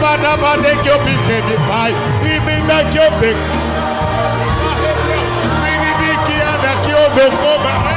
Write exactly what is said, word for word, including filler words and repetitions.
Rabadabade Kyobike Pai, Ibida Kyobik, Minibiki and the Kyobo.